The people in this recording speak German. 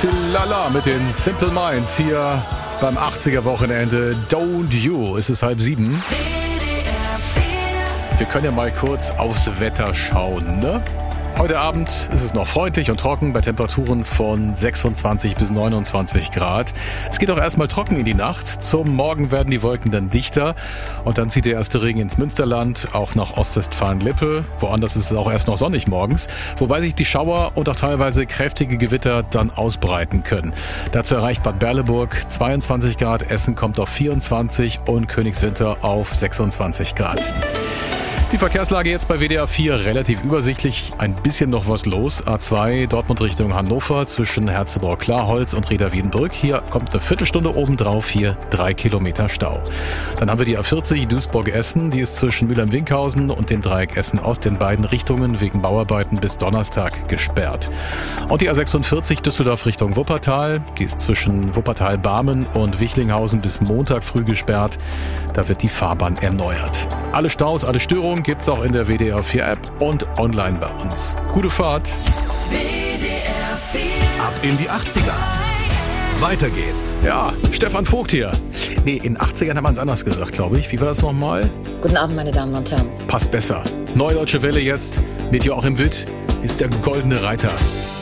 viel Lala mit den Simple Minds hier beim 80er-Wochenende. Don't You. Es ist 6:30. Wir können ja mal kurz aufs Wetter schauen, ne? Heute Abend ist es noch freundlich und trocken bei Temperaturen von 26 bis 29 Grad. Es geht auch erstmal trocken in die Nacht. Zum Morgen werden die Wolken dann dichter und dann zieht der erste Regen ins Münsterland, auch nach Ostwestfalen-Lippe. Woanders ist es auch erst noch sonnig morgens, wobei sich die Schauer und auch teilweise kräftige Gewitter dann ausbreiten können. Dazu erreicht Bad Berleburg 22 Grad, Essen kommt auf 24 und Königswinter auf 26 Grad. Die Verkehrslage jetzt bei WDR 4 relativ übersichtlich. Ein bisschen noch was los. A2 Dortmund Richtung Hannover zwischen Herzeburg-Klarholz und Reda-Wiedenbrück. Hier kommt eine Viertelstunde obendrauf, hier 3 Kilometer Stau. Dann haben wir die A40 Duisburg-Essen. Die ist zwischen Mülheim-Winkhausen und dem Dreieck Essen aus den beiden Richtungen wegen Bauarbeiten bis Donnerstag gesperrt. Und die A46 Düsseldorf Richtung Wuppertal. Die ist zwischen Wuppertal-Barmen und Wichlinghausen bis Montag früh gesperrt. Da wird die Fahrbahn erneuert. Alle Staus, alle Störungen gibt's auch in der WDR 4 App und online bei uns. Gute Fahrt. WDR 4. Ab in die 80er. Weiter geht's. Ja, Stefan Vogt hier. Nee, in den 80ern hat man es anders gesagt, glaube ich. Wie war das nochmal? Guten Abend, meine Damen und Herren. Passt besser. Neue Deutsche Welle jetzt mit Joachim Witt ist der goldene Reiter.